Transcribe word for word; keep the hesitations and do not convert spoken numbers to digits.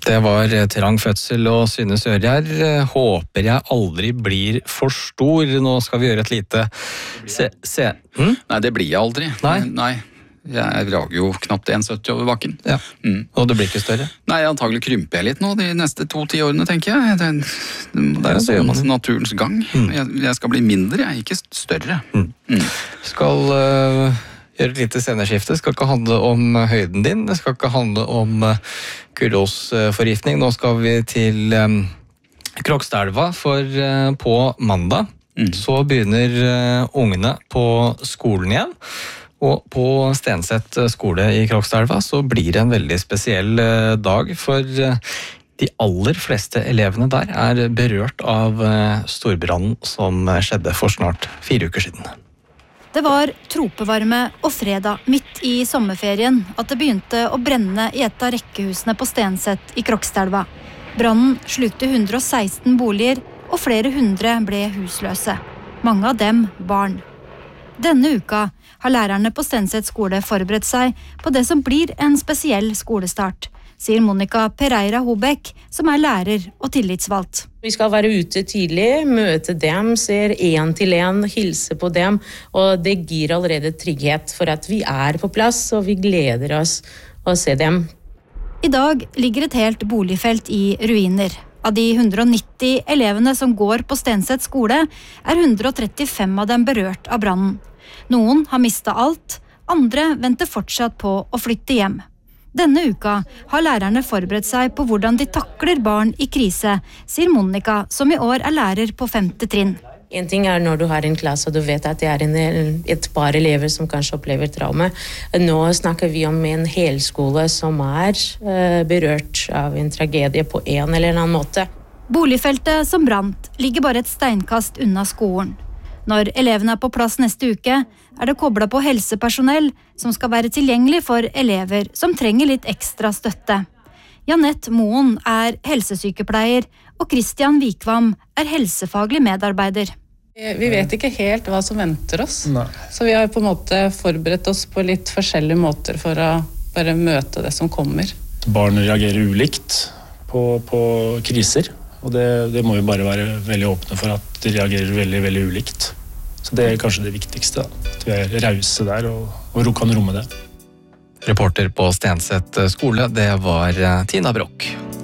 Det var trang fødsel, og Synne Sørgjerd håper jeg aldri blir for stor. Nå skal vi gjøre et lite se... se. Hm? Nei, det blir jeg aldri. Nei? Nei. Jeg rager jo knapt en sytti over bakken. Ja. Mm. Og det blir ikke større? Nei, antagelig krymper jeg litt nå de neste to-ti årene, tenker jeg. Det, det er ja, sånn naturens gang. Mm. Jeg, jeg skal bli mindre, jeg er ikke større. Mm. Mm. Skal uh, gjøre et lite sceneskifte. Det skal ikke handle om høyden din. Det skal ikke handle om uh, kullosforgiftning. Nå skal vi til um, Krokstadelva, for uh, på mandag mm. så begynner uh, ungene på skolen igjen. Og på Stenseth skole i Krokstadelva så blir det en veldig spesiell dag, for de aller fleste elevene der er berørt av storbrannen som skjedde for snart fire uker siden. Det var tropevarme og fredag midt i sommerferien at det begynte å brenne i et av rekkehusene på Stenseth i Krokstadelva. Brannen slukte hundre og seksten boliger, og flere hundre ble husløse. Mange av dem barn. Denne uka har lærerne på Stenseth skole forberedt seg på det som blir en spesiell skolestart, sier Monica Pereira Hobek, som er lærer og tillitsvalgt. Vi skal være ute tidlig, møte dem, ser en til en, hilse på dem, og det gir allerede trygghet for at vi er på plass, og vi gleder oss å se dem. I dag ligger et helt boligfelt i ruiner. Av de hundre og nitti elevene som går på Stenseth skole, er hundre og trettifem av dem berørt av brannen. Noen har mistet alt, andre venter fortsatt på å flytte hjem. Denne uka har lærerne forberedt seg på hvordan de takler barn i krise, sier Monica, som i år er lærer på femte trinn. En ting er når du har en klasse og du vet at det er en, et par elever som kanskje opplever traume. Nå snakker vi om en helskole som er uh, berørt av en tragedie på en eller annen måte. Boligfeltet som brant ligger bare et steinkast unna skolen. Når elevene er på plass neste uke, er det koblet på helsepersonell som skal være tilgjengelig for elever som trenger litt ekstra støtte. Janette Moen er helsesykepleier, og Christian Vikvam er helsefaglig medarbeider. Vi vet ikke helt hva som venter oss, Nei. Så vi har på en måte forberedt oss på litt forskjellige måter for å bare møte det som kommer. Barn reagerer ulikt på, på kriser, og det, det må vi bare være veldig åpne for at de reagerer veldig, veldig ulikt. Så det er kanskje det viktigste, da. At vi er rause der og, og kan romme det. Reporter på Stenseth skole, det var Tina Broch.